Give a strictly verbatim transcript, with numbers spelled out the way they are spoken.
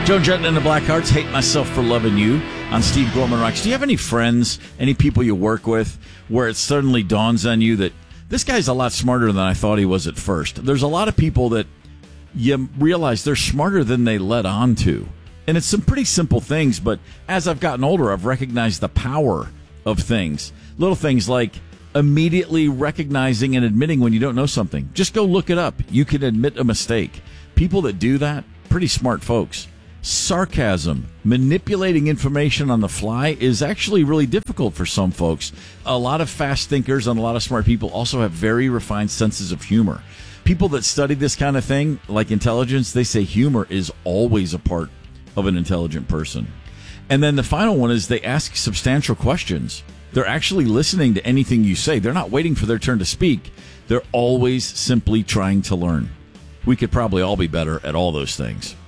Joe Jetton and the Blackhearts, Hate Myself for Loving You on Steve Gorman Rocks. Do you have any friends, any people you work with, where it suddenly dawns on you that this guy's a lot smarter than I thought he was at first? There's a lot of people that you realize they're smarter than they let on to. And it's some pretty simple things, but as I've gotten older, I've recognized the power of things. Little things like immediately recognizing and admitting when you don't know something. Just go look it up. You can admit a mistake. People that do that, pretty smart folks. Sarcasm, manipulating information on the fly, is actually really difficult for some folks. A lot of fast thinkers and a lot of smart people also have very refined senses of humor. People that study this kind of thing, like intelligence, they say humor is always a part of an intelligent person. And then the final one is they ask substantial questions. They're actually listening to anything you say. They're not waiting for their turn to speak. They're always simply trying to learn. We could probably all be better at all those things.